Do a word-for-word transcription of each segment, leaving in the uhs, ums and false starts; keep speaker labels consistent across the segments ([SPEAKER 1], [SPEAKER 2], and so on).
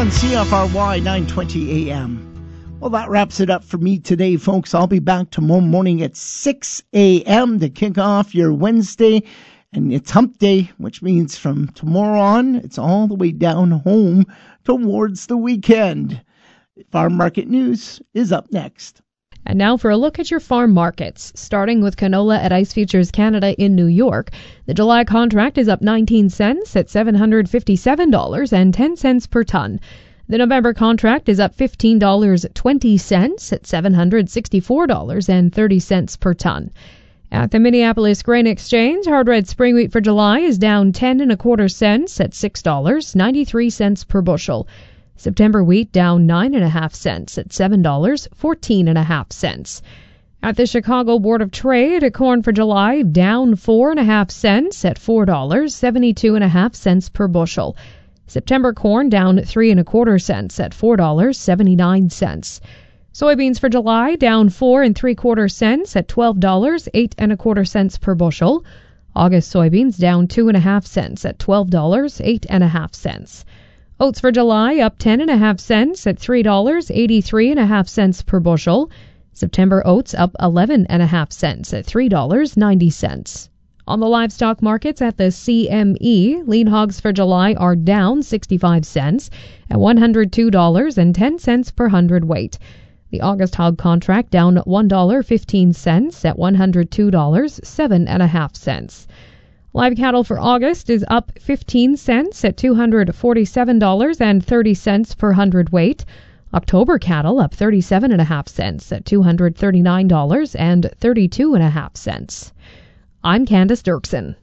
[SPEAKER 1] on C F R Y nine twenty A M. Well, that wraps it up for me today, folks. I'll be back tomorrow morning at six A M to kick off your Wednesday. And it's hump day, which means from tomorrow on, it's all the way down home towards the weekend. Farm Market News is up next.
[SPEAKER 2] And now for a look at your farm markets. Starting with canola at Ice Futures Canada in New York. The July contract is up nineteen cents at seven hundred fifty-seven dollars and ten cents per ton. The November contract is up fifteen dollars and twenty cents at seven hundred sixty-four dollars and thirty cents per ton. At the Minneapolis Grain Exchange, hard red spring wheat for July is down ten and a quarter cents at six dollars and ninety-three cents per bushel. September wheat down nine and a half cents at seven dollars and fourteen and a half cents. At the Chicago Board of Trade, corn for July down four and a half cents at four dollars and seventy-two and a half cents per bushel. September corn down three and a quarter cents at four dollars and seventy-nine cents. Soybeans for July down four and three quarter cents at twelve dollars eight and a quarter cents per bushel. August soybeans down two and a half cents at twelve dollars eight and a half cents. Oats for July up ten and a half cents at three dollars eighty-three and a half cents per bushel. September oats up eleven and a half cents at three dollars ninety cents. On the livestock markets at the C M E, lean hogs for July are down sixty-five cents at one hundred two dollars and ten cents per hundredweight. The August hog contract down one dollar and fifteen cents at one hundred two dollars and seven and a half cents. Live cattle for August is up fifteen cents at two hundred forty-seven dollars and thirty cents per hundredweight. October cattle up thirty-seven and a half cents at two hundred thirty-nine dollars and thirty-two and a half cents. I'm Candace Dirksen.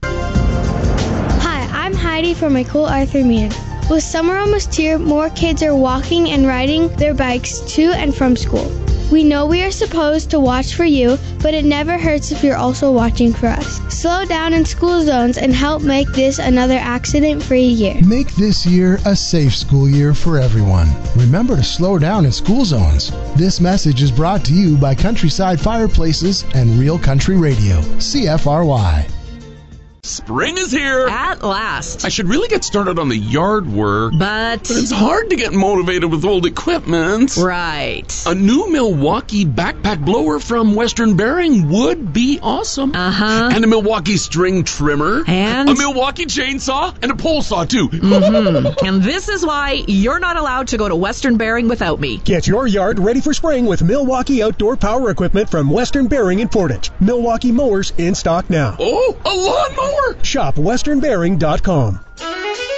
[SPEAKER 3] Hi, I'm Heidi from McCool Arthur Mead. With summer almost here, more kids are walking and riding their bikes to and from school. We know we are supposed to watch for you, but it never hurts if you're also watching for us. Slow down in school zones and help make this another accident-free year.
[SPEAKER 4] Make this year a safe school year for everyone. Remember to slow down in school zones. This message is brought to you by Countryside Fireplaces and Real Country Radio, C F R Y.
[SPEAKER 5] Spring is here!
[SPEAKER 6] At last.
[SPEAKER 5] I should really get started on the yard work.
[SPEAKER 6] But...
[SPEAKER 5] But it's hard to get motivated with old equipment.
[SPEAKER 6] Right.
[SPEAKER 5] A new Milwaukee backpack blower from Western Bearing would be awesome.
[SPEAKER 6] Uh-huh.
[SPEAKER 5] And a Milwaukee string trimmer.
[SPEAKER 6] And?
[SPEAKER 5] A Milwaukee chainsaw. And a pole saw, too.
[SPEAKER 6] Mm-hmm. And this is why you're not allowed to go to Western Bearing without me.
[SPEAKER 7] Get your yard ready for spring with Milwaukee outdoor power equipment from Western Bearing in Portage. Milwaukee mowers in stock now.
[SPEAKER 5] Oh, a lawnmower!
[SPEAKER 7] Shop western bearing dot com.